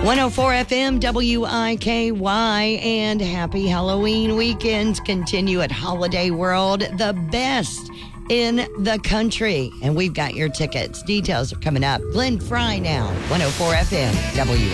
104 FM WIKY, and happy Halloween weekends continue at Holiday World, the best in the country. And we've got your tickets. Details are coming up. Glenn Fry now, 104 FM WIKY.